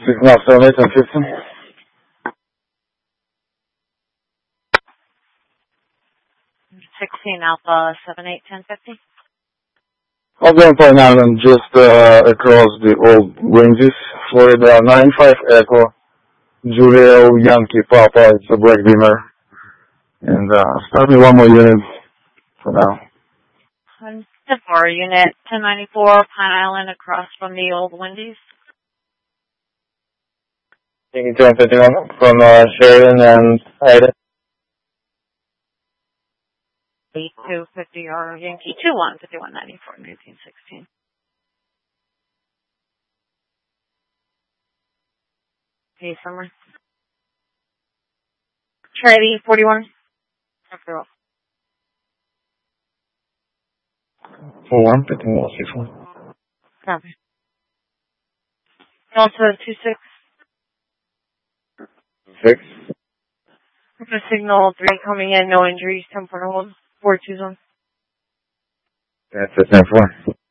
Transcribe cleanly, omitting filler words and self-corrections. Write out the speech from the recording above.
Signal 78 and 15. Alpha 781050. I'll go point island just across the old ranges. Florida 95 Echo. Julio Yankee Papa, it's a black beamer. And start me one more unit for now. 4 unit 1094 Pine Island across from the old Wendy's. Yankee 251 from Sheridan and Hayden. 8250 or Yankee 21 5194 1916. Hey, Summer. Try the 41. After all. 41, 51, 61. Copy. Delta 26. 6. I'm going to signal 3 coming in, no injuries, 10 point hold, 421. That's it, 10-4.